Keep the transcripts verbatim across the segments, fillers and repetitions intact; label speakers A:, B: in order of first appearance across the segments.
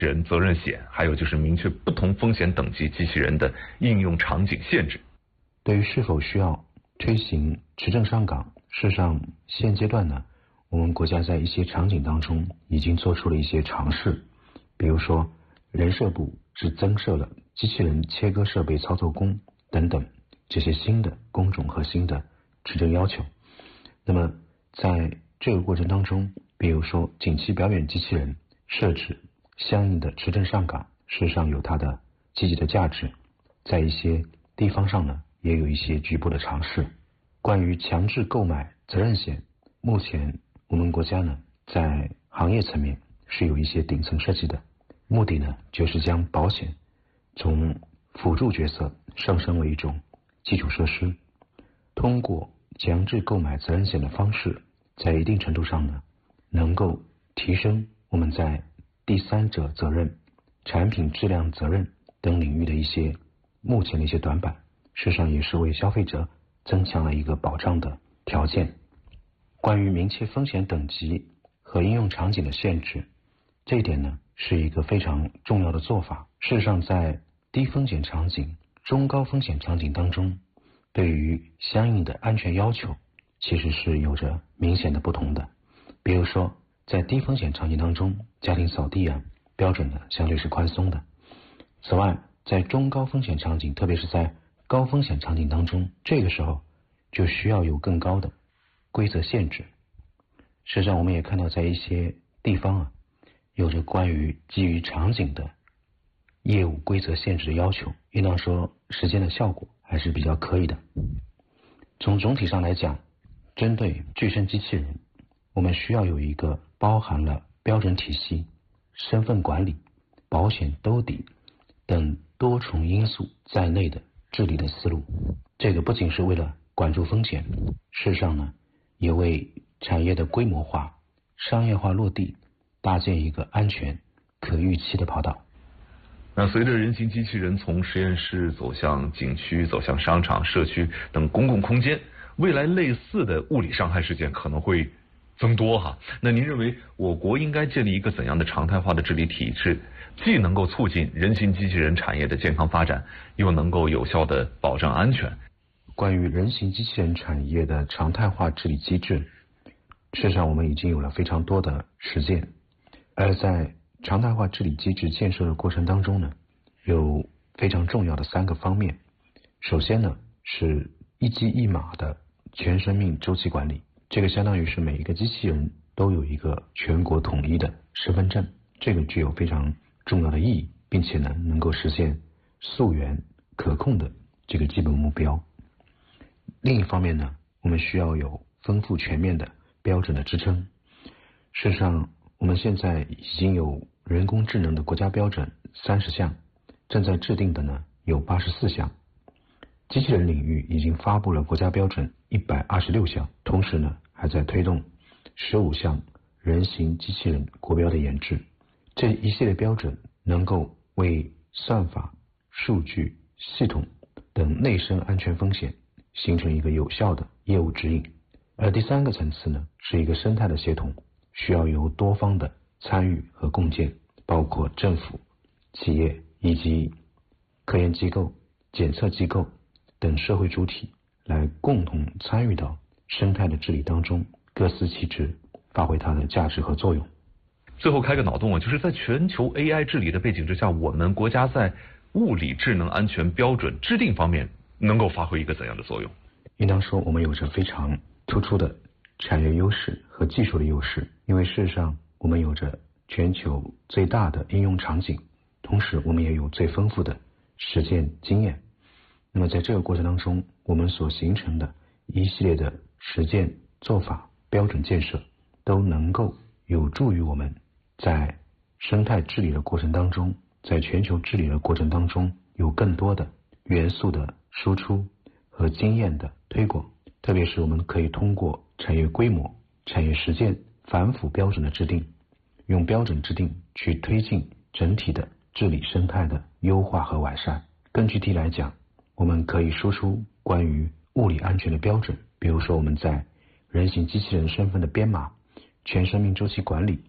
A: 人责任险，还有就是明确不同风险等级机器人的应用场景限制。
B: 对于是否需要推行持证上岗，事实上现阶段呢，我们国家在一些场景当中已经做出了一些尝试，比如说人社部是增设了机器人切割设备操作工等等这些新的工种和新的持证要求。那么在这个过程当中，比如说景气表演机器人设置相应的持证上岗，事实上有它的积极的价值。在一些地方上呢，也有一些局部的尝试。关于强制购买责任险，目前我们国家呢在行业层面是有一些顶层设计的，目的呢就是将保险从辅助角色上升为一种基础设施，通过强制购买责任险的方式，在一定程度上呢能够提升我们在第三者责任、产品质量责任等领域的一些目前的一些短板，事实上也是为消费者增强了一个保障的条件。关于明确风险等级和应用场景的限制，这一点呢是一个非常重要的做法。事实上在低风险场景、中高风险场景当中，对于相应的安全要求其实是有着明显的不同的。比如说在低风险场景当中，家庭扫地啊标准呢相对是宽松的。此外，在中高风险场景，特别是在高风险场景当中，这个时候就需要有更高的规则限制。实际上我们也看到在一些地方啊，有着关于基于场景的业务规则限制的要求，应当说实践的效果还是比较可以的。从总体上来讲，针对具身机器人，我们需要有一个包含了标准体系、身份管理、保险兜底等多重因素在内的治理的思路。这个不仅是为了管住风险，事实上呢，也为产业的规模化、商业化落地搭建一个安全、可预期的跑道。
A: 那随着人形机器人从实验室走向景区、走向商场、社区等公共空间，未来类似的物理伤害事件可能会增多哈。那您认为我国应该建立一个怎样的常态化的治理体制，既能够促进人形机器人产业的健康发展，又能够有效的保障安全？
B: 关于人形机器人产业的常态化治理机制，事实上我们已经有了非常多的实践。而在常态化治理机制建设的过程当中呢，有非常重要的三个方面。首先呢，是一机一码的全生命周期管理，这个相当于是每一个机器人都有一个全国统一的身份证，这个具有非常重要的意义，并且呢能够实现溯源可控的这个基本目标。另一方面呢，我们需要有丰富全面的标准的支撑。事实上我们现在已经有人工智能的国家标准三十项，正在制定的呢有八十四项。机器人领域已经发布了国家标准一百二十六项，同时呢还在推动十五项人形机器人国标的研制。这一系列标准能够为算法、数据、系统等内生安全风险形成一个有效的业务指引。而第三个层次呢，是一个生态的协同，需要由多方的参与和共建，包括政府、企业以及科研机构、检测机构等社会主体来共同参与到生态的治理当中，各司其职，发挥它的价值和作用。
A: 最后开个脑洞啊，就是在全球 A I 治理的背景之下，我们国家在物理智能安全标准制定方面能够发挥一个怎样的作用？
B: 应当说我们有着非常突出的产业优势和技术的优势，因为事实上我们有着全球最大的应用场景，同时我们也有最丰富的实践经验。那么在这个过程当中，我们所形成的一系列的实践做法、标准建设，都能够有助于我们在生态治理的过程当中，在全球治理的过程当中，有更多的元素的输出和经验的推广。特别是我们可以通过产业规模、产业实践、反腐标准的制定，用标准制定去推进整体的治理生态的优化和完善。更具体来讲，我们可以输出关于物理安全的标准，比如说我们在人形机器人身份的编码、全生命周期管理、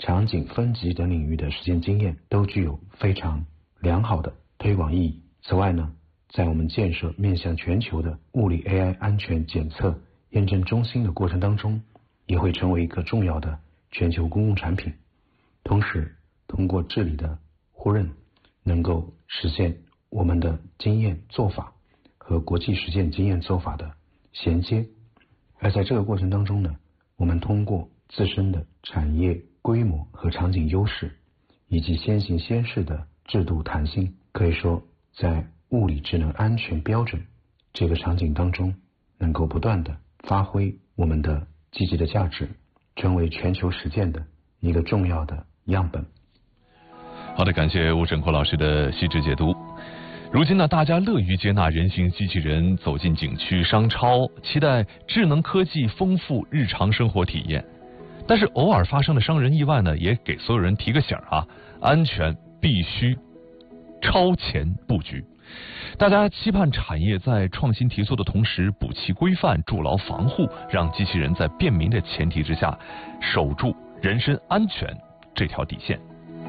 B: 场景分级等领域的实践经验都具有非常良好的推广意义。此外呢，在我们建设面向全球的物理 A I 安全检测验证中心的过程当中，也会成为一个重要的全球公共产品。同时，通过治理的互认，能够实现我们的经验做法和国际实践经验做法的衔接。而在这个过程当中呢，我们通过自身的产业规模和场景优势，以及先行先试的制度弹性，可以说在物理智能安全标准这个场景当中，能够不断的发挥我们的积极的价值，成为全球实践的一个重要的样本。
A: 好的，感谢吴振国老师的细致解读。如今呢，大家乐于接纳人形机器人走进景区、商超，期待智能科技丰富日常生活体验。但是偶尔发生的伤人意外呢，也给所有人提个醒啊，安全必须超前布局。大家期盼产业在创新提速的同时，补齐规范，筑牢防护，让机器人在便民的前提之下，守住人身安全这条底线。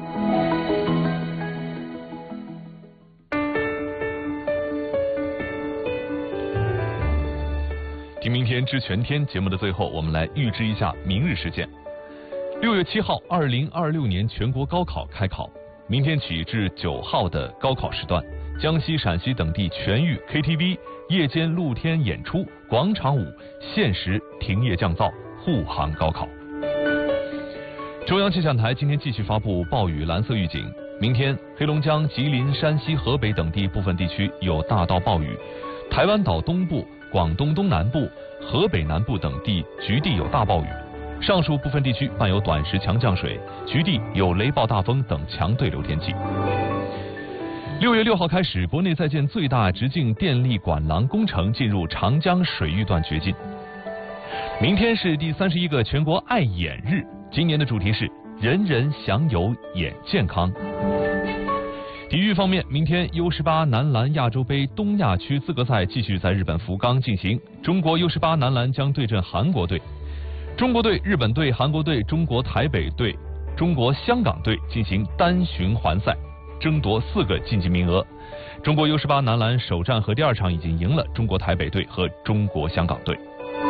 A: 听明天知全天节目的最后，我们来预知一下明日事件。六月七号，二零二六年全国高考开考，明天起至九号的高考时段，江西、陕西等地全域 K T V、夜间露天演出、广场舞限时停业降噪，护航高考。中央气象台今天继续发布暴雨蓝色预警，明天黑龙江、吉林、山西、河北等地部分地区有大到暴雨，台湾岛东部、广东东南部、河北南部等地局地有大暴雨，上述部分地区伴有短时强降水，局地有雷暴大风等强对流天气。六月六号开始，国内在建最大直径电力管廊工程进入长江水域段掘进。明天是第三十一个全国爱眼日，今年的主题是人人享有眼健康。体育方面，明天 U 十八 男篮亚洲杯东亚区资格赛继续在日本福冈进行，中国 U 十八 男篮将对阵韩国队，中国队、日本队、韩国队、中国台北队、中国香港队进行单循环赛，争夺四个晋级名额。中国 U 十八 男篮首战和第二场已经赢了中国台北队和中国香港队。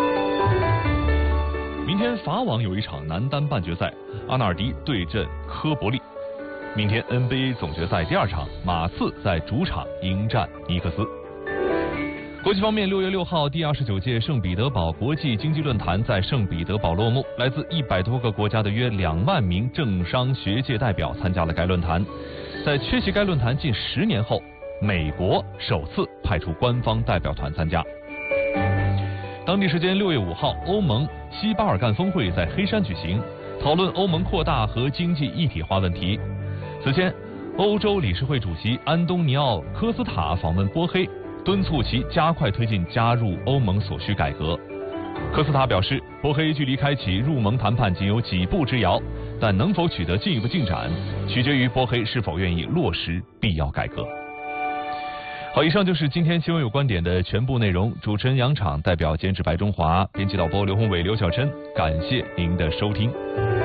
A: 明天法网有一场男单半决赛，阿纳尔迪对阵科伯利。明天 N B A 总决赛第二场，马刺在主场迎战尼克斯。国际方面，六月六号，第二十九届圣彼得堡国际经济论坛在圣彼得堡落幕，来自一百多个国家的约两万名政商学界代表参加了该论坛。在缺席该论坛近十年后，美国首次派出官方代表团参加。当地时间六月五号，欧盟西巴尔干峰会在黑山举行，讨论欧盟扩大和经济一体化问题。此前，欧洲理事会主席安东尼奥·科斯塔访问波黑，敦促其加快推进加入欧盟所需改革。科斯塔表示，波黑距离开启入盟谈判仅有几步之遥，但能否取得进一步进展，取决于波黑是否愿意落实必要改革。好，以上就是今天新闻有观点的全部内容。主持人杨昶，代表监制白中华，编辑导播刘宏伟、刘小琛，感谢您的收听。